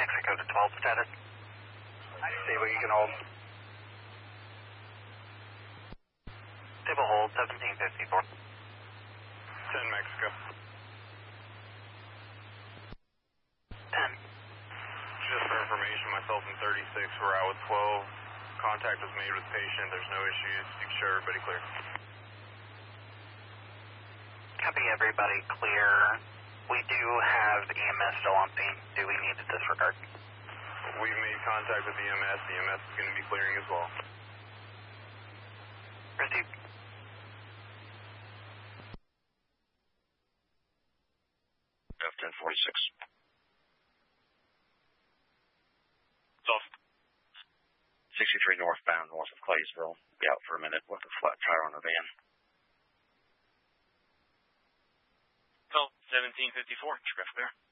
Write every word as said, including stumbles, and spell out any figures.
Mexico to twelve status. See what you can hold. Table hold, seventeen fifty-four. ten Mexico. ten. Just for information, myself and thirty-six were out with twelve. Contact was made with patient. There's no issues. You can show everybody clear. Copy everybody clear. We do have E M S still on scene. Do we need to disregard? We've made contact with E M S. E M S is going to be clearing as well. Received. F ten forty-six. Off. sixty-three northbound, north of Claysville. Be out for a minute with a flat tire on the van. Oh, seventeen fifty-four. Traffic there.